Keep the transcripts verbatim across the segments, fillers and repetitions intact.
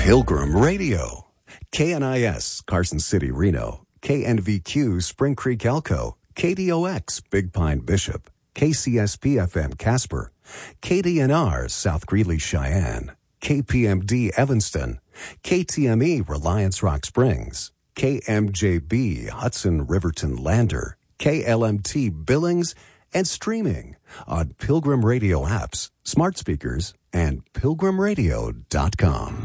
Pilgrim Radio. K N I S, Carson City, Reno. K N V Q, Spring Creek, Elko. K D O X, Big Pine, Bishop. K C S P F M, Casper. K D N R, South Greeley, Cheyenne. K P M D, Evanston. K T M E, Reliance Rock Springs. K M J B, Hudson, Riverton, Lander. K L M T, Billings, and streaming on Pilgrim Radio apps, smart speakers, and pilgrim radio dot com.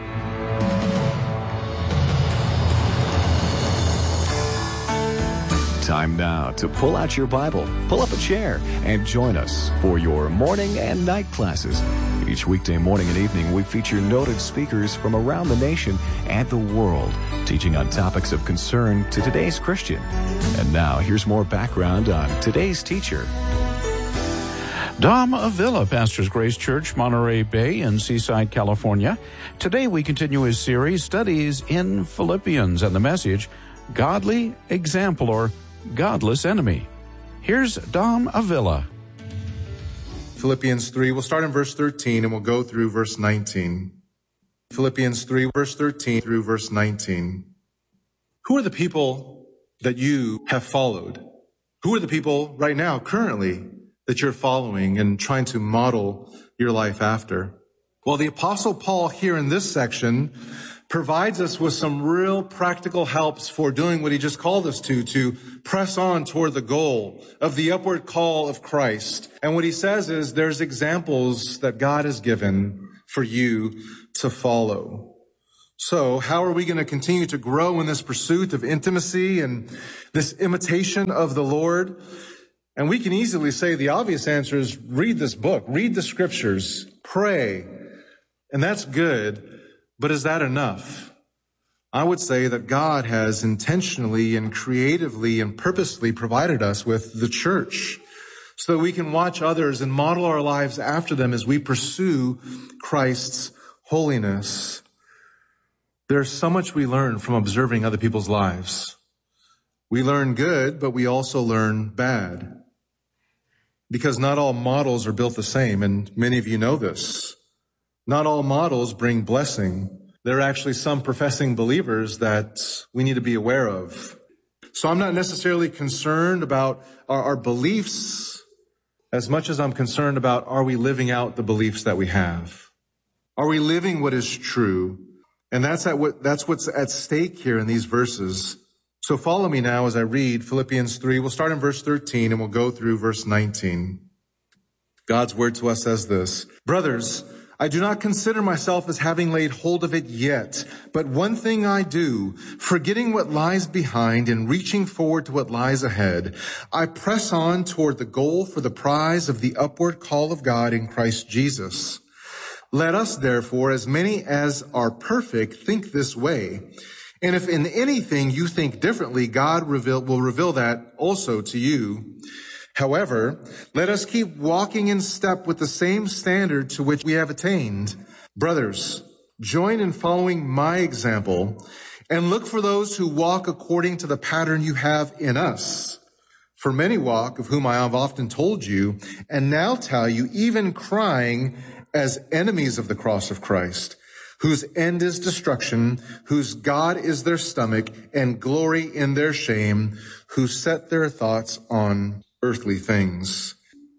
Time now to pull out your Bible, pull up a chair, and join us for your morning and night classes. Each weekday morning and evening, we feature noted speakers from around the nation and the world, teaching on topics of concern to today's Christian. And now, here's more background on today's teacher. Dom Avila pastors Grace Church, Monterey Bay in Seaside, California. Today we continue his series, Studies in Philippians, and the message, Godly Example or Godless Enemy. Here's Dom Avila. Philippians three, we'll start in verse thirteen and we'll go through verse nineteen. Philippians three, verse thirteen through verse nineteen. Who are the people that you have followed? Who are the people right now, currently, that you're following and trying to model your life after? Well, the Apostle Paul here in this section provides us with some real practical helps for doing what he just called us to, to press on toward the goal of the upward call of Christ. And what he says is there's examples that God has given for you to follow. So how are we going to continue to grow in this pursuit of intimacy and this imitation of the Lord? And we can easily say the obvious answer is read this book, read the scriptures, pray. And that's good. But is that enough? I would say that God has intentionally and creatively and purposely provided us with the church so that we can watch others and model our lives after them as we pursue Christ's holiness. There's so much we learn from observing other people's lives. We learn good, but we also learn bad. Because not all models are built the same, and many of you know this. Not all models bring blessing. There are actually some professing believers that we need to be aware of. So I'm not necessarily concerned about our, our beliefs as much as I'm concerned about, are we living out the beliefs that we have? Are we living what is true? And that's at what, that's what's at stake here in these verses. So follow me now as I read Philippians three. We'll start in verse thirteen and we'll go through verse nineteen. God's word to us says this, Brothers, I do not consider myself as having laid hold of it yet, but one thing I do, forgetting what lies behind and reaching forward to what lies ahead, I press on toward the goal for the prize of the upward call of God in Christ Jesus. Let us, therefore, as many as are perfect, think this way. And if in anything you think differently, God reveal, will reveal that also to you. However, let us keep walking in step with the same standard to which we have attained. Brothers, join in following my example and look for those who walk according to the pattern you have in us. For many walk, of whom I have often told you, and now tell you, even crying, as enemies of the cross of Christ, whose end is destruction, whose God is their stomach, and glory in their shame, who set their thoughts on earthly things.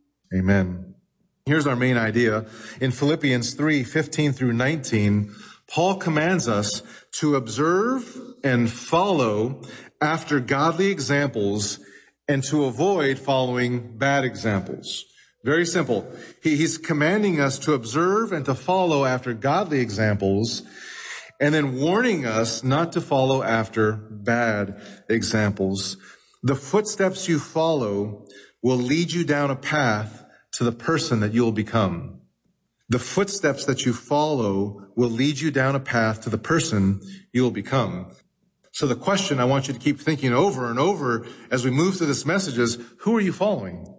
Amen. Here's our main idea. In Philippians three, fifteen through nineteen, Paul commands us to observe and follow after godly examples and to avoid following bad examples. Very simple. He, he's commanding us to observe and to follow after godly examples and then warning us not to follow after bad examples. The footsteps you follow will lead you down a path to the person that you'll become. The footsteps that you follow will lead you down a path to the person you'll become. So the question I want you to keep thinking over and over as we move through this message is, who are you following?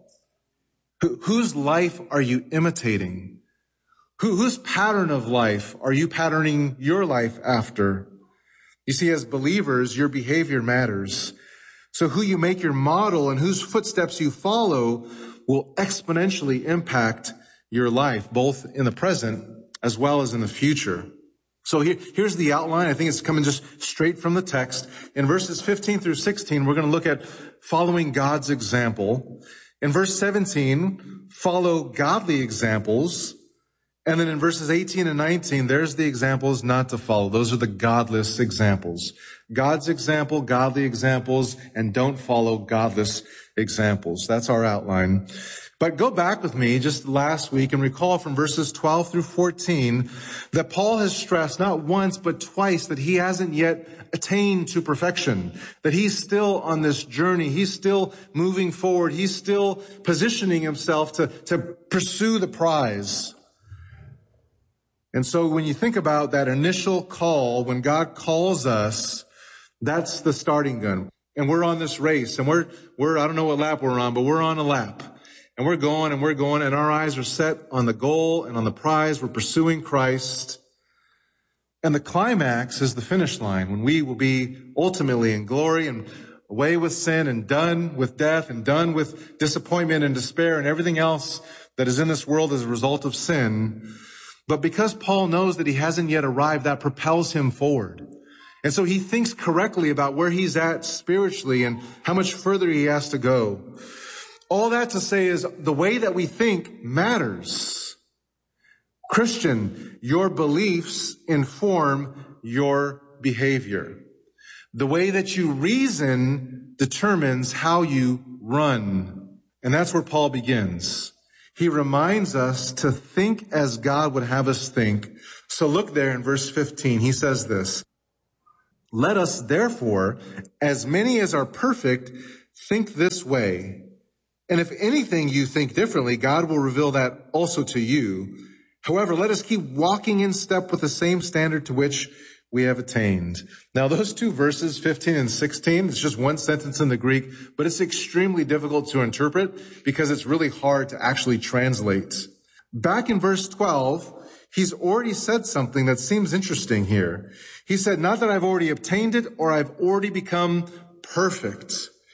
Wh- whose life are you imitating? Who, whose pattern of life are you patterning your life after? You see, as believers, your behavior matters. So who you make your model and whose footsteps you follow will exponentially impact your life, both in the present as well as in the future. So here, here's the outline. I think it's coming just straight from the text. In verses fifteen through sixteen, we're going to look at following God's example. In verse seventeen, follow godly examples. And then in verses eighteen and nineteen, there's the examples not to follow. Those are the godless examples. God's example, godly examples, and don't follow godless examples. That's our outline. But go back with me just last week and recall from verses twelve through fourteen that Paul has stressed not once but twice that he hasn't yet attained to perfection, that he's still on this journey. He's still moving forward. He's still positioning himself to, to pursue the prize. And so when you think about that initial call, when God calls us, that's the starting gun. And we're on this race, and we're, we're, I don't know what lap we're on, but we're on a lap. And we're going and we're going, and our eyes are set on the goal and on the prize. We're pursuing Christ. And the climax is the finish line, when we will be ultimately in glory and away with sin and done with death and done with disappointment and despair and everything else that is in this world as a result of sin. But because Paul knows that he hasn't yet arrived, that propels him forward. And so he thinks correctly about where he's at spiritually and how much further he has to go. All that to say is the way that we think matters. Christian, your beliefs inform your behavior. The way that you reason determines how you run. And that's where Paul begins. He reminds us to think as God would have us think. So look there in verse fifteen. He says this, "Let us therefore, as many as are perfect, think this way. And if anything you think differently, God will reveal that also to you. However, let us keep walking in step with the same standard to which we have attained." Now, those two verses, fifteen and sixteen, it's just one sentence in the Greek, but it's extremely difficult to interpret because it's really hard to actually translate. Back in verse twelve, he's already said something that seems interesting here. He said, not that I've already obtained it or I've already become perfect.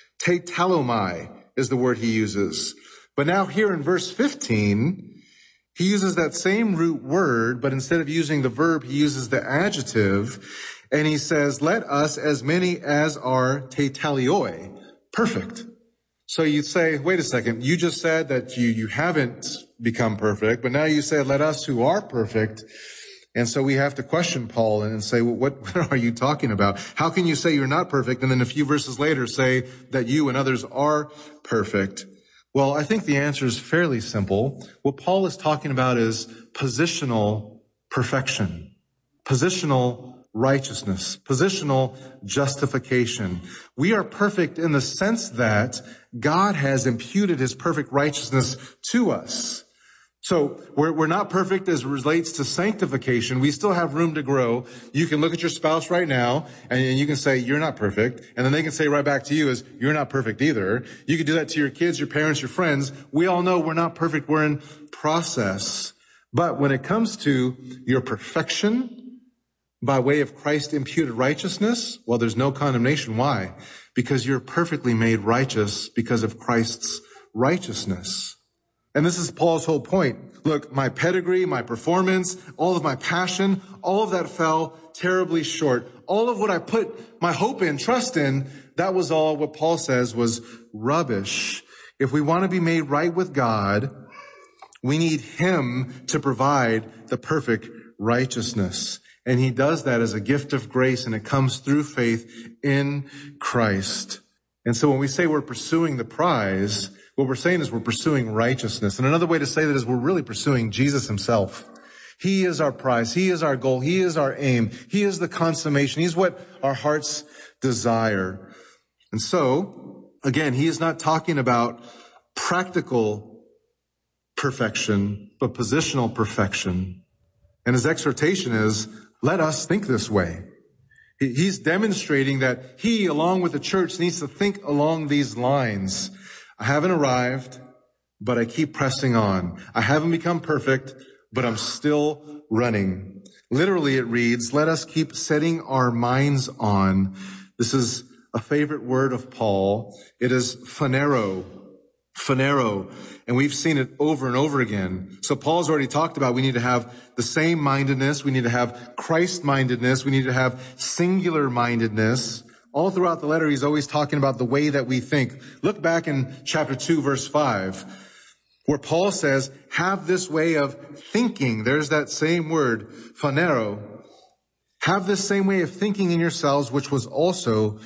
Tetelomai is the word he uses. But now here in verse fifteen, he uses that same root word, but instead of using the verb, he uses the adjective. And he says, let us, as many as are tetalioi, perfect. So you'd say, wait a second, you just said that you, you haven't become perfect, but now you say, let us who are perfect. And so we have to question Paul and say, well, what, what are you talking about? How can you say you're not perfect? And then a few verses later say that you and others are perfect. Well, I think the answer is fairly simple. What Paul is talking about is positional perfection, positional righteousness, positional justification. We are perfect in the sense that God has imputed his perfect righteousness to us. So we're, we're not perfect as it relates to sanctification. We still have room to grow. You can look at your spouse right now and, and you can say, you're not perfect. And then they can say right back to you as, you're not perfect either. You can do that to your kids, your parents, your friends. We all know we're not perfect. We're in process. But when it comes to your perfection by way of Christ imputed righteousness, well, there's no condemnation. Why? Because you're perfectly made righteous because of Christ's righteousness. And this is Paul's whole point. Look, my pedigree, my performance, all of my passion, all of that fell terribly short. All of what I put my hope in, trust in, that was all what Paul says was rubbish. If we want to be made right with God, we need him to provide the perfect righteousness. And he does that as a gift of grace, and it comes through faith in Christ. And so when we say we're pursuing the prize, what we're saying is we're pursuing righteousness. And another way to say that is we're really pursuing Jesus himself. He is our prize. He is our goal. He is our aim. He is the consummation. He's what our hearts desire. And so, again, he is not talking about practical perfection, but positional perfection. And his exhortation is, let us think this way. He's demonstrating that he, along with the church, needs to think along these lines. I haven't arrived, but I keep pressing on. I haven't become perfect, but I'm still running. Literally, it reads, let us keep setting our minds on. This is a favorite word of Paul. It is phanero. phanero, and we've seen it over and over again. So Paul's already talked about we need to have the same mindedness, we need to have Christ-mindedness, we need to have singular mindedness. All throughout the letter, he's always talking about the way that we think. Look back in chapter two, verse five, where Paul says, have this way of thinking. There's that same word, phanero. Have this same way of thinking in yourselves, which was also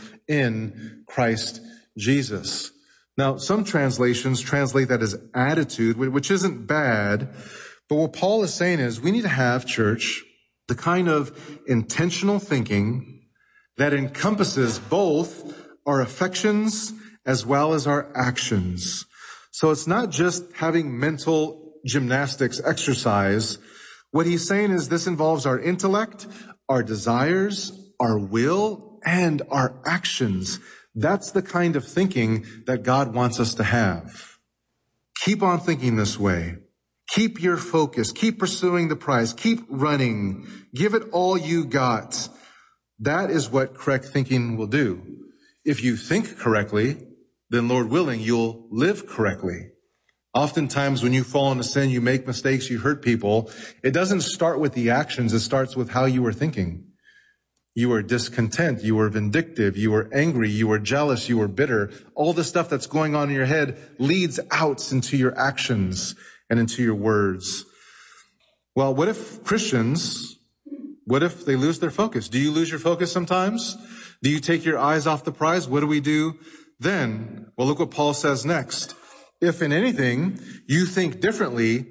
in Christ Jesus. Now, some translations translate that as attitude, which isn't bad. But what Paul is saying is we need to have, church, the kind of intentional thinking that encompasses both our affections as well as our actions. So it's not just having mental gymnastics exercise. What he's saying is this involves our intellect, our desires, our will, and our actions. That's the kind of thinking that God wants us to have. Keep on thinking this way. Keep your focus. Keep pursuing the prize. Keep running. Give it all you got. That is what correct thinking will do. If you think correctly, then Lord willing, you'll live correctly. Oftentimes when you fall into sin, you make mistakes, you hurt people. It doesn't start with the actions. It starts with how you were thinking. You were discontent. You were vindictive. You were angry. You were jealous. You were bitter. All the stuff that's going on in your head leads out into your actions and into your words. Well, what if Christians, what if they lose their focus? Do you lose your focus sometimes? Do you take your eyes off the prize? What do we do then? Well, look what Paul says next. If in anything you think differently,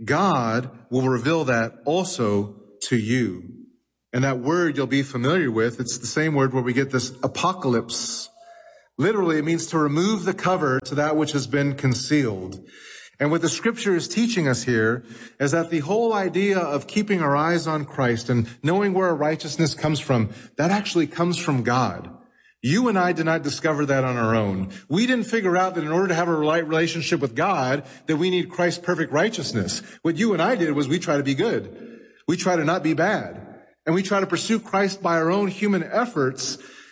God will reveal that also to you. And that word you'll be familiar with, it's the same word where we get this apocalypse. Literally, it means to remove the cover to that which has been concealed. And what the scripture is teaching us here is that the whole idea of keeping our eyes on Christ and knowing where our righteousness comes from, that actually comes from God. You and I did not discover that on our own. We didn't figure out that in order to have a right relationship with God, that we need Christ's perfect righteousness. What you and I did was we try to be good. We try to not be bad. And we try to pursue Christ by our own human efforts.